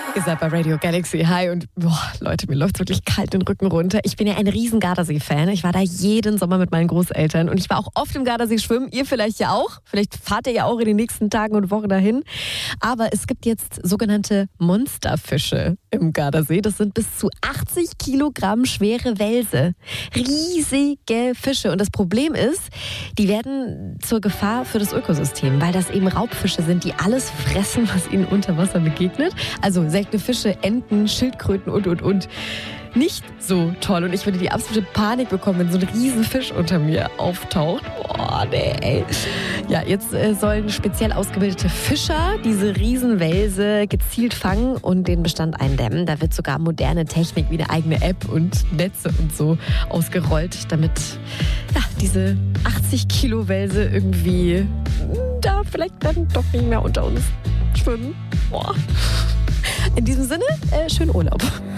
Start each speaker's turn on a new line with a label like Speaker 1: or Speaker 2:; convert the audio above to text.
Speaker 1: Ihr seid bei Radio Galaxy. Hi und Leute, mir läuft wirklich kalt den Rücken runter. Ich bin ja ein riesen Gardasee-Fan. Ich war da jeden Sommer mit meinen Großeltern und ich war auch oft im Gardasee schwimmen. Ihr vielleicht ja auch. Vielleicht fahrt ihr ja auch in den nächsten Tagen und Wochen dahin. Aber es gibt jetzt sogenannte Monsterfische im Gardasee. Das sind bis zu 80 Kilogramm schwere Welse. Riesige Fische. Und das Problem ist, die werden zur Gefahr für das Ökosystem, weil das eben Raubfische sind, die alles fressen, was ihnen unter Wasser begegnet. Also seltene Fische, Enten, Schildkröten und. Nicht so toll. Und ich würde die absolute Panik bekommen, wenn so ein Riesenfisch unter mir auftaucht. Boah, nee, ey. Ja, jetzt sollen speziell ausgebildete Fischer diese Riesenwelse gezielt fangen und den Bestand eindämmen. Da wird sogar moderne Technik wie eine eigene App und Netze und so ausgerollt, damit diese 80 Kilo Welse irgendwie da vielleicht dann doch nicht mehr unter uns schwimmen. Boah. In diesem Sinne, schönen Urlaub.